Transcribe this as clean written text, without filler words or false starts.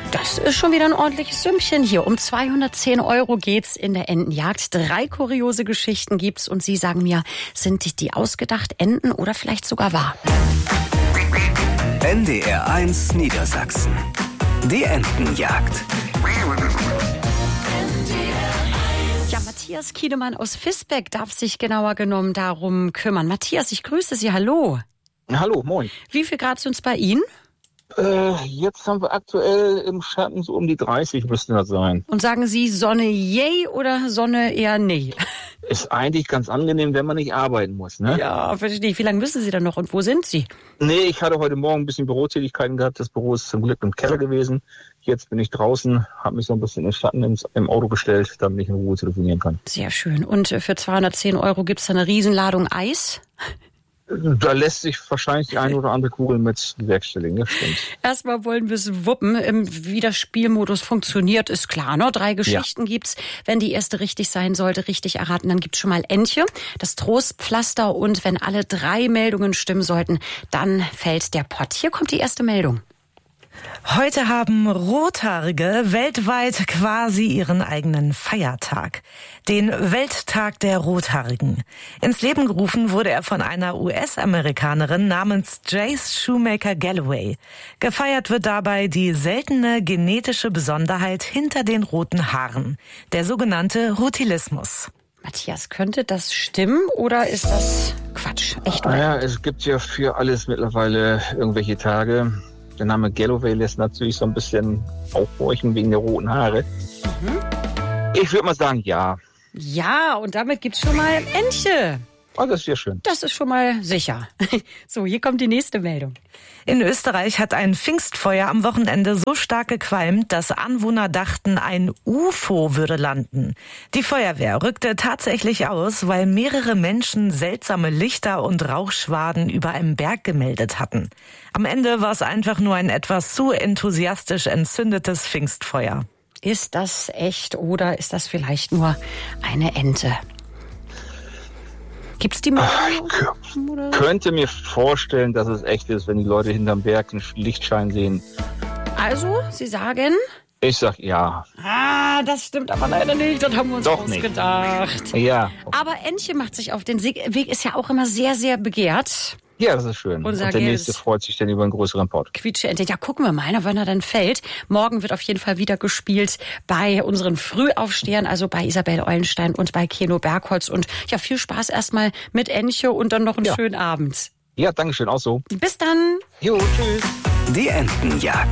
Das ist schon wieder ein ordentliches Sümmchen hier. Um 210 € geht's in der Entenjagd. 3 kuriose Geschichten gibt's und Sie sagen mir, sind die ausgedacht, Enten oder vielleicht sogar wahr? NDR 1 Niedersachsen. Die Entenjagd. Ja, Matthias Kiedemann aus Visbeck darf sich genauer genommen darum kümmern. Matthias, ich grüße Sie. Hallo. Hallo, moin. Wie viel Grad sind's bei Ihnen? Jetzt haben wir aktuell im Schatten so um die 30 müssten das sein. Und sagen Sie Sonne yay oder Sonne eher nee? Ist eigentlich ganz angenehm, wenn man nicht arbeiten muss, ne? Ja, verstehe ich. Wie lange müssen Sie dann noch und wo sind Sie? Nee, ich hatte heute Morgen ein bisschen Bürotätigkeiten gehabt. Das Büro ist zum Glück im Keller gewesen. Jetzt bin ich draußen, habe mich so ein bisschen in den Schatten im Auto gestellt, damit ich in Ruhe telefonieren kann. Sehr schön. Und für 210 € gibt's da eine Riesenladung Eis? Da lässt sich wahrscheinlich die eine oder andere Kugel mit bewerkstelligen, das stimmt. Erstmal wollen wir es wuppen. Wie der Spielmodus funktioniert, ist klar, ne? 3 Geschichten gibt's. Wenn die erste richtig sein sollte, richtig erraten, dann gibt's schon mal Entche, das Trostpflaster und wenn alle 3 Meldungen stimmen sollten, dann fällt der Pott. Hier kommt die erste Meldung. Heute haben Rothaarige weltweit quasi ihren eigenen Feiertag. Den Welttag der Rothaarigen. Ins Leben gerufen wurde er von einer US-Amerikanerin namens Jace Shoemaker Galloway. Gefeiert wird dabei die seltene genetische Besonderheit hinter den roten Haaren. Der sogenannte Rutilismus. Matthias, könnte das stimmen oder ist das Quatsch? Echt, oder? Naja, es gibt ja für alles mittlerweile irgendwelche Tage. Der Name Galloway lässt natürlich so ein bisschen aufhorchen wegen der roten Haare. Ich würde mal sagen, ja. Ja, und damit gibt's schon mal Entche. Oh, das ist ja schön. Das ist schon mal sicher. So, hier kommt die nächste Meldung. In Österreich hat ein Pfingstfeuer am Wochenende so stark gequalmt, dass Anwohner dachten, ein UFO würde landen. Die Feuerwehr rückte tatsächlich aus, weil mehrere Menschen seltsame Lichter und Rauchschwaden über einem Berg gemeldet hatten. Am Ende war es einfach nur ein etwas zu enthusiastisch entzündetes Pfingstfeuer. Ist das echt oder ist das vielleicht nur eine Ente? Gibt's die Meldung? Ich könnte mir vorstellen, dass es echt ist, wenn die Leute hinterm Berg einen Lichtschein sehen. Also, Sie sagen? Ich sag ja. Ah, das stimmt aber leider nicht. Das haben wir uns Doch ausgedacht. Nicht. Ja. Aber Entche macht sich auf den Weg, ist ja auch immer sehr, sehr begehrt. Ja, das ist schön. Und der nächste freut sich dann über einen größeren Pott. Quietsche-Ente. Ja, gucken wir mal, wann er dann fällt. Morgen wird auf jeden Fall wieder gespielt bei unseren Frühaufstehern, also bei Isabel Eulenstein und bei Keno Bergholz. Und ja, viel Spaß erstmal mit Entche und dann noch einen schönen Abend. Ja, danke schön, auch so. Bis dann. Jo, tschüss. Die Entenjagd.